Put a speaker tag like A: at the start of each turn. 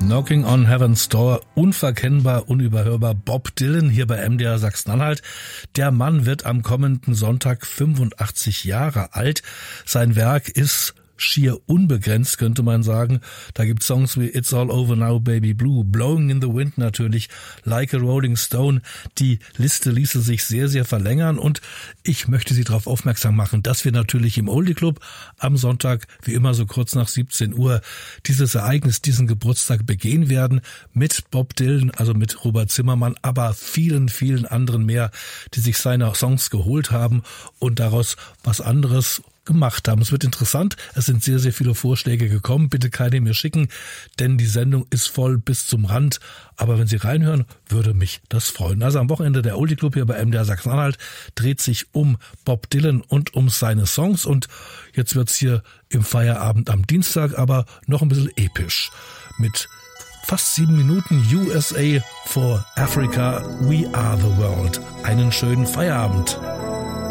A: Knocking on Heaven's Door, unverkennbar, unüberhörbar. Bob Dylan hier bei MDR Sachsen-Anhalt. Der Mann wird am kommenden Sonntag 85 Jahre alt. Sein Werk ist schier unbegrenzt, könnte man sagen. Da gibt es Songs wie It's All Over Now, Baby Blue, Blowing in the Wind natürlich, Like a Rolling Stone. Die Liste ließe sich sehr, sehr verlängern und ich möchte Sie darauf aufmerksam machen, dass wir natürlich im Oldie Club am Sonntag, wie immer so kurz nach 17 Uhr, dieses Ereignis, diesen Geburtstag begehen werden mit Bob Dylan, also mit Robert Zimmermann, aber vielen, vielen anderen mehr, die sich seine Songs geholt haben und daraus was anderes gemacht haben. Es wird interessant. Es sind sehr, sehr viele Vorschläge gekommen. Bitte keine mehr schicken, denn die Sendung ist voll bis zum Rand. Aber wenn Sie reinhören, würde mich das freuen. Also am Wochenende der Oldie Club hier bei MDR Sachsen-Anhalt dreht sich um Bob Dylan und um seine Songs. Und jetzt wird's hier im Feierabend am Dienstag aber noch ein bisschen episch. Mit fast 7 Minuten USA for Africa, We Are the World. Einen schönen Feierabend.